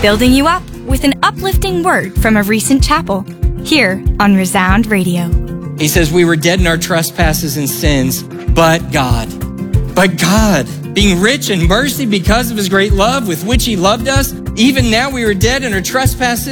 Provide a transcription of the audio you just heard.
building you up with an uplifting word from a recent chapel here on Resound Radio. He says, we were dead in our trespasses and sins, but God, being rich in mercy because of his great love with which he loved us, even now we were dead in our trespasses